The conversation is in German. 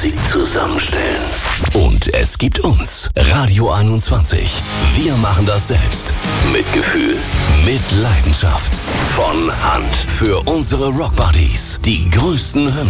Musik zusammenstellen. Und es gibt uns, Radio 21. Wir machen das selbst. Mit Gefühl, mit Leidenschaft. Von Hand. Für unsere Rockbuddies. Die größten Hymnen.